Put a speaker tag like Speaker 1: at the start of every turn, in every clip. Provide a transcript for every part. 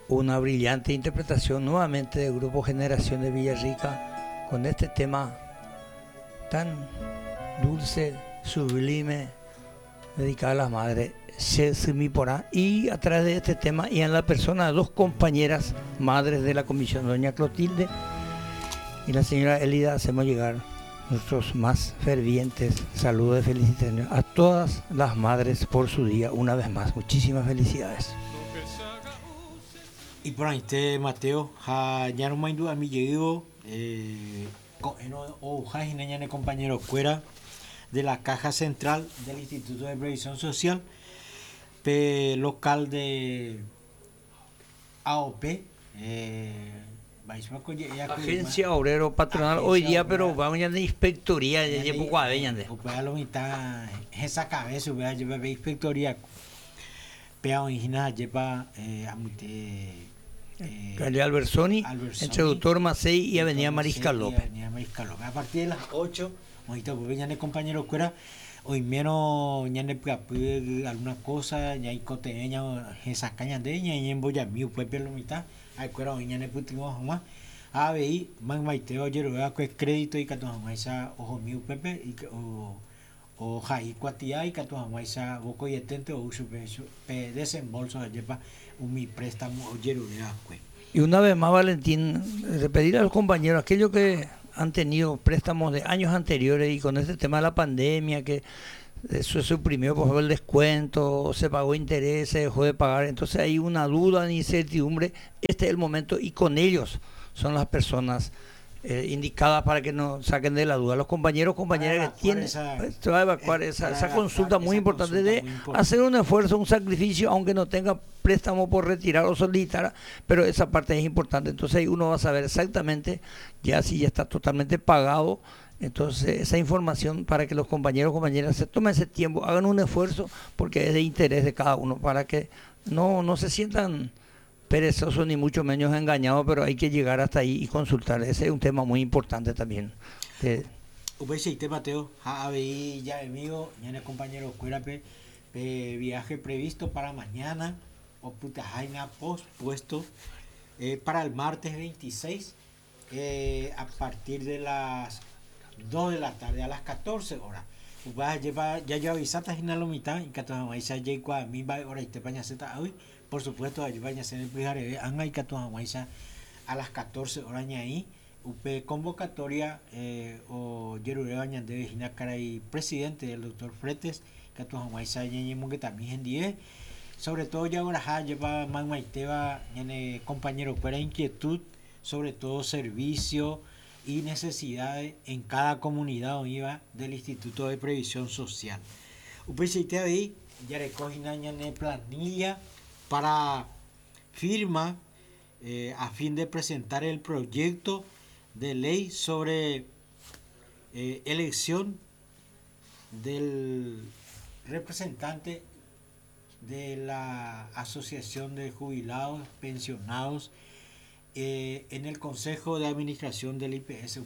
Speaker 1: una brillante interpretación nuevamente del grupo Generación de Villarrica con este tema tan dulce, sublime, dedicado a las madres, Porá, y a través de este tema y en la persona de dos compañeras madres de la comisión, doña Clotilde y la señora Elida, hacemos llegar nuestros más fervientes saludos de felicitaciones a todas las madres por su día. Una vez más, muchísimas felicidades.
Speaker 2: Y por ahí te Mateo, ya no me a mi llegó, o compañero fuera de la caja central del Instituto de Previsión Social, local de AOP,
Speaker 1: Agencia Obrero Patronal hoy día, pero vamos a de inspectoría, ya llevo guaveñande.
Speaker 2: Pues lo mitad, esa cabeza, voy a llevar inspectoría, pero original lleva a
Speaker 1: calle Albersoni, entre Doctor Macei y Avenida Mariscal López.
Speaker 2: A partir de las 8, pues ya el compañero fuera, hoy menos ya le alguna cosa, ya hay coteña, esas cañas de ella, y en Boyamío, pues pero mitad, hay fuera hoy ya le putimos más. A ver, man maiteo ayer veo que crédito y que tu esa ojo mío Pepe y o jai cuatia y que tu esa boco y etente o uso desembolso de lleva mi préstamo ayer
Speaker 1: y una vez más, Valentín, repetir a los compañeros aquellos que han tenido préstamos de años anteriores y con este tema de la pandemia que eso se suprimió, por ejemplo, el descuento, se pagó interés, se dejó de pagar, entonces hay una duda, una incertidumbre. Este es el momento y con ellos son las personas indicadas para que nos saquen de la duda. Los compañeros, compañeras que tienen, se va a evacuar esa consulta muy importante de hacer un esfuerzo, un sacrificio, aunque no tenga préstamo por retirar o solicitar, pero esa parte es importante. Entonces ahí uno va a saber exactamente ya si ya está totalmente pagado. Entonces esa información para que los compañeros, compañeras se tomen ese tiempo, hagan un esfuerzo porque es de interés de cada uno para que no se sientan perezosos ni mucho menos engañados, pero hay que llegar hasta ahí y consultar. Ese es un tema muy importante también.
Speaker 2: Mateo, ya amigo, ya el compañero Cuérape, viaje previsto para mañana, o puta jaina pospuesto para el martes 26 a partir de las 2 de la tarde a las 14 horas. Ya yo avisata en la mitad y que tu mamá ya llegó a mí va ahora y te bañas hoy. Por supuesto, allí vayan a ser el primer hay que a las 14 horas ahí, convocatoria o Yerure Bañan de Virginia Caray, presidente del doctor Fretes, que tu que también en 10, sobre todo ya ahora lleva man maiteba, compañero, fuera inquietud, sobre todo servicio y necesidades en cada comunidad iba del Instituto de Previsión Social. Upesite ahí, ya recogen en planilla para firma a fin de presentar el proyecto de ley sobre elección del representante de la Asociación de Jubilados Pensionados en el Consejo de Administración del IPS.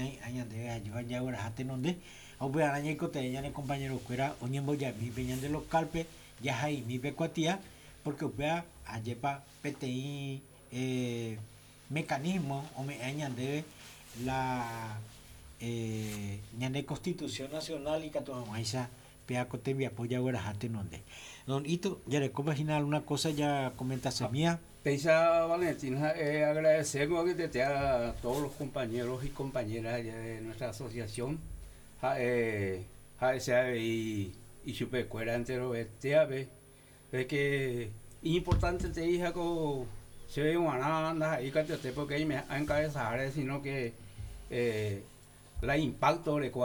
Speaker 2: Compañero fuera de los Calpes, ya hay mi pecuatía, porque vea ayepa PTI mecanismo o me añade la Constitución Nacional y Catomaisa pea cotemia apoya guarajate nonde don hito ya le compaginar una cosa ya comentaste mía.
Speaker 3: Pensa Valentina, agradecemos a todos los compañeros y compañeras de nuestra asociación y Chupecuera entero de que importante te dije que se ve una anda ahí porque ahí me encabezar sino que la impacto de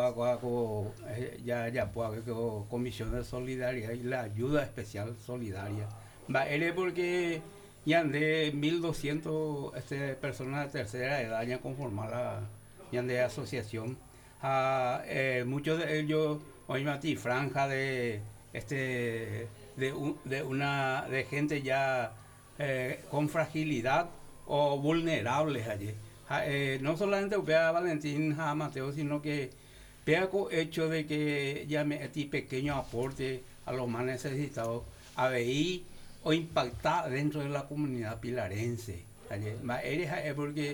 Speaker 3: ya comisión de solidaridad y la ayuda especial solidaria va él porque ya de 1200 personas de tercera edad ya conformar la de asociación muchos de ellos hoy matí franja de de gente ya con fragilidad o vulnerables allí. No solamente vea Valentín Mateo, sino que vea con hecho de que ya metí pequeño aporte a los más necesitados. A ver, o impactar dentro de la comunidad pilarense. Más eres porque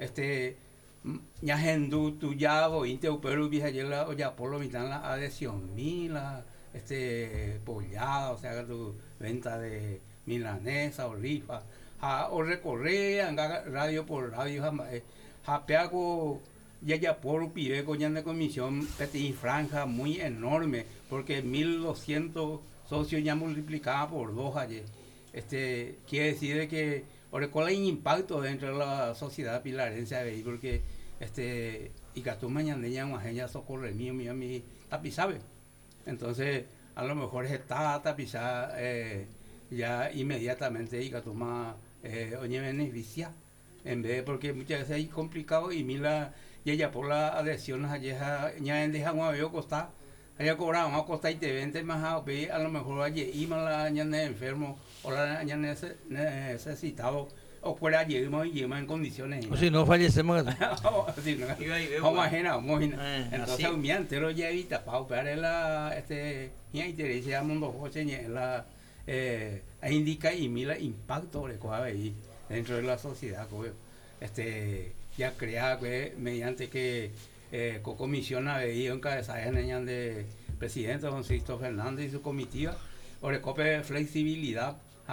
Speaker 3: ya hendu tu ya o inte pero vieja la o ya por lo mitad la adhesión mila pollado, o sea tu venta de milanesa o rifa o recorrer radio por radio japeago ya por pide con ya de comisión petit franja muy enorme porque 1200 socios ya multiplicada por 2 ayer. Quiere decir que ahora cuál hay impacto dentro de la sociedad pilarense ahí porque y que tú mañana ya una gente socorre mío mi tapizabe. Entonces a lo mejor está tapizada ya inmediatamente y que toma oye beneficia en vez porque muchas veces es complicado y mira ya por las adhesiones allá ya en dejan a ver costar allá cobrado a costar y te vende más a lo mejor allí y más la añade enfermo o la añade necesitado o fuera allí y en condiciones
Speaker 1: o si no fallecemos
Speaker 3: entonces un día entero ya evita para operar la ya interés ya mundo José la indica y mira impacto de ahí dentro de la sociedad ya crea que mediante que comisiona veía encabezada de presidente don Sixto Fernández y su comitiva o recope flexibilidad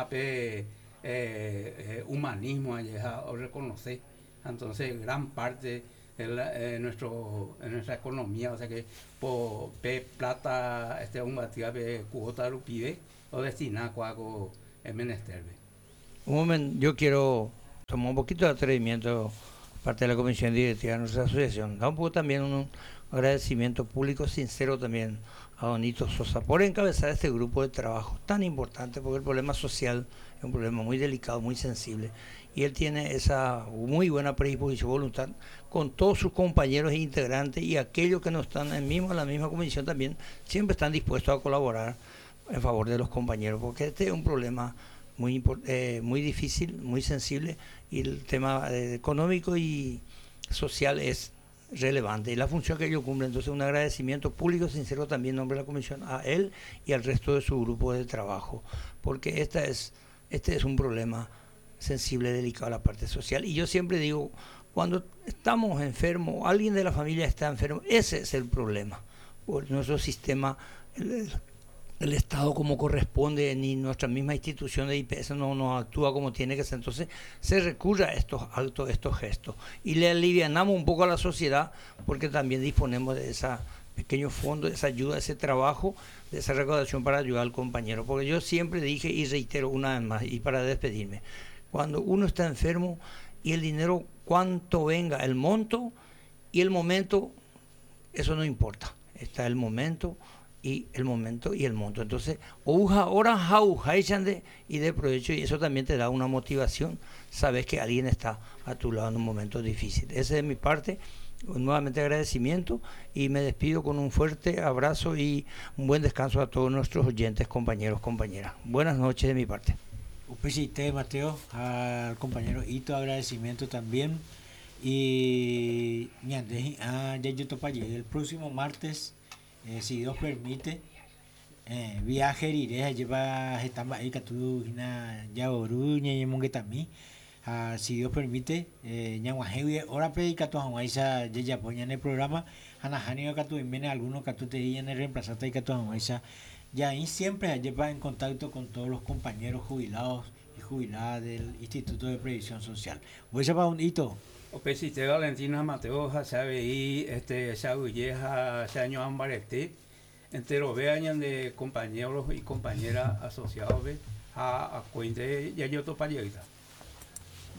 Speaker 3: humanismo o reconocer entonces gran parte de nuestra economía o sea que por plata un batida cuota rupide o destina a algo en menester.
Speaker 1: Un momento, yo quiero tomar un poquito de atrevimiento parte de la comisión directiva de nuestra asociación. Da un poco también un agradecimiento público sincero también a don Hito Sosa por encabezar este grupo de trabajo tan importante porque el problema social es un problema muy delicado, muy sensible y él tiene esa muy buena predisposición, voluntad con todos sus compañeros e integrantes y aquellos que no están en la misma comisión también siempre están dispuestos a colaborar en favor de los compañeros porque este es un problema muy difícil, muy sensible y el tema económico y social es relevante y la función que ellos cumplen. Entonces un agradecimiento público sincero también en nombre de la comisión a él y al resto de su grupo de trabajo porque este es un problema sensible, delicado a la parte social y yo siempre digo cuando estamos enfermos, alguien de la familia está enfermo, ese es el problema por nuestro sistema el Estado como corresponde, ni nuestra misma institución de IPS no actúa como tiene que ser. Entonces se recurre a estos actos, estos gestos y le alivianamos un poco a la sociedad porque también disponemos de ese pequeño fondo, de esa ayuda, de ese trabajo, de esa recaudación para ayudar al compañero. Porque yo siempre dije y reitero una vez más y para despedirme, cuando uno está enfermo y el dinero, cuánto venga, el monto y el momento, eso no importa. Está el momento y el monto. Entonces, y de provecho, y eso también te da una motivación. Sabes que alguien está a tu lado en un momento difícil. Ese es de mi parte. Nuevamente agradecimiento y me despido con un fuerte abrazo y un buen descanso a todos nuestros oyentes, compañeros, compañeras. Buenas noches de mi parte.
Speaker 2: Upesite, Mateo, al compañero Hito, agradecimiento también. Y ya yo topalle el próximo martes. Si Dios permite, viaje iré lleva estamba ahí catu ya oruña y mongetami. Si Dios permite, ñaguaje ahora predica tu hawaisa ya poña en el programa. Hanahani catu viene algunos catu te en el reemplazante y catu hawaisa. Ya ahí siempre lleva en contacto con todos los compañeros jubilados y jubiladas del Instituto de Previsión Social. Voy a llevar un hito.
Speaker 3: Opesite Valentina Mateo sabe y esa vieja ese año ambarete entero vean de compañeros y compañeras asociados a cuente ya yo toparía